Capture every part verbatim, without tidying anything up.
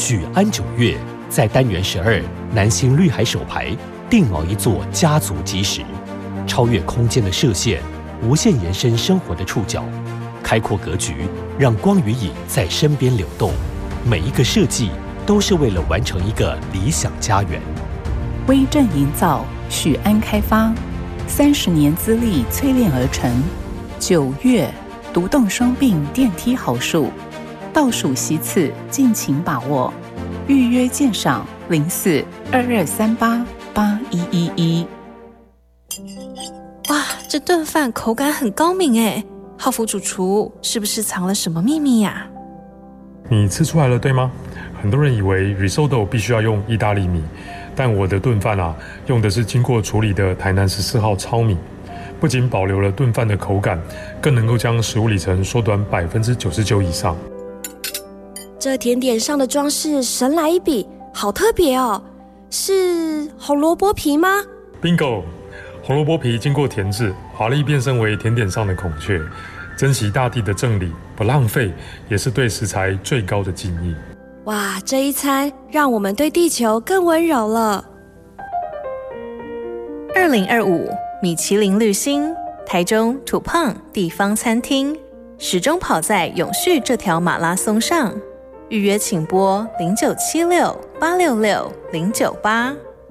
许安九月在单元十二南星绿海手牌定锚一座家族基石，超越空间的射线，无限延伸生活的触角，开阔格局，让光与影在身边流动。每一个设计都是为了完成一个理想家园。 威震营造，许安开发，三十年资历淬炼而成。九月，独栋双并电梯好数，倒数席次，敬请把握。预约鉴赏零四二二三八八一一一。 哇，这顿饭口感很高明哎！浩福主厨是不是藏了什么秘密呀？ 你吃出来了对吗？很多人以为 risotto 必须要用意大利米，但我的炖饭啊，用的是经过处理的台南十四号糙米，不仅保留了炖饭的口感，更能够将食物里程缩短百分之九十九以上。 这甜点上的装饰神来一笔，好特别哦！是红萝卜皮吗 ？Bingo！ 红萝卜皮经过甜制，华丽变身为甜点上的孔雀。珍惜大地的正理，不浪费，也是对食材最高的敬意。 哇，这一餐让我们对地球更温柔了。 二零二五米其林绿星，台中土胖地方餐厅，始终跑在永续这条马拉松上。预约请拨零九七六八六六零九八。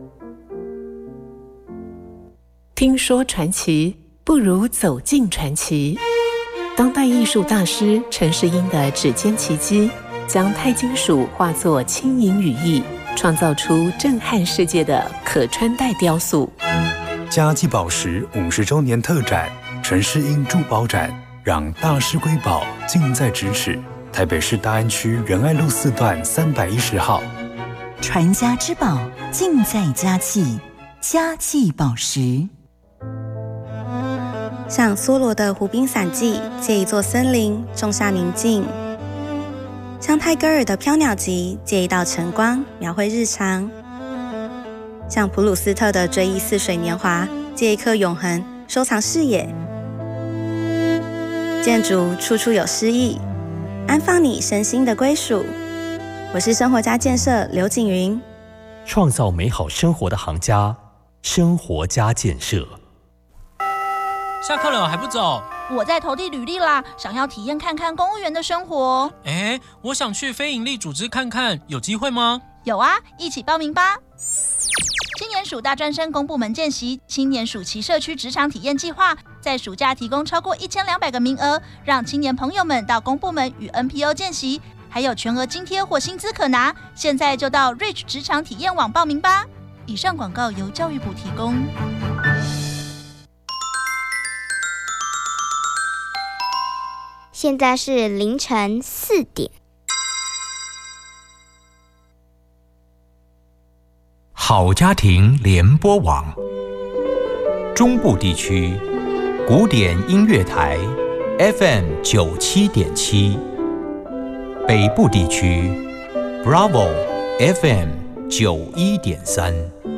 听说传奇，不如走进传奇。当代艺术大师陈世英的指尖奇迹，将钛金属化作轻盈羽翼，创造出震撼世界的可穿戴雕塑。 嘉记宝石五十周年特展，陈世英珠宝展，让大师瑰宝近在咫尺。台北市大安区仁爱路四段三百一十号。 传家之宝，尽在嘉记，嘉记宝石。 像梭罗的湖滨散记，借一座森林种下宁静；像泰戈尔的飘鸟集，借一道晨光描绘日常；像普鲁斯特的追忆似水年华，借一颗永恒收藏视野。建筑处处有诗意，安放你身心的归属。我是生活家建设刘景云， 创造美好生活的行家，生活家建设。 下课了还不走？ 我在投递履历啦，想要体验看看公务员的生活。 哎，我想去非营利组织看看，有机会吗？ 有啊，一起报名吧！青年署大专生公部门见习，青年署其社区职场体验计划，在暑假提供超过一千两百个名额，让青年朋友们到公部门与 N P O 见习，还有全额津贴或薪资可拿。现在就到 Reach 职场体验网报名吧。以上广告由教育部提供。 现在是凌晨四点。 好家庭联播网，中部地区古典音乐台 F M 九七点七，北部地区 Bravo F M 九一点三。